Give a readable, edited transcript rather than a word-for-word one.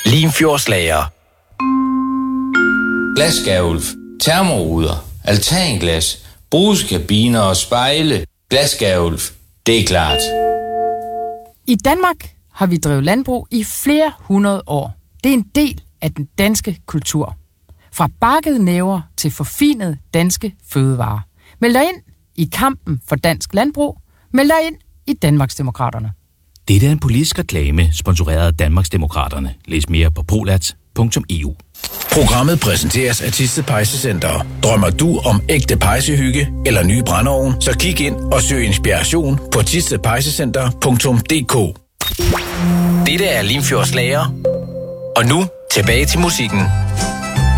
Limfjordslager. Glasgavl, termoruder, altanglas, brugskabiner og spejle. Glasgavl, det er klart. I Danmark har vi drevet landbrug i flere hundrede år. Det er en del af den danske kultur. Fra bakkede næver til forfinede danske fødevarer. Meld dig ind i kampen for dansk landbrug. Meld dig ind i Danmarksdemokraterne. Dette er en politisk reklame, sponsoreret af Danmarksdemokraterne. Læs mere på prolat.eu. Programmet præsenteres af Thisted Pejsecenter. Drømmer du om ægte pejsehygge eller ny brændeovn, så kig ind og søg inspiration på thistedpejsecenter.dk. Dette er Limfjordslager. Og nu tilbage til musikken.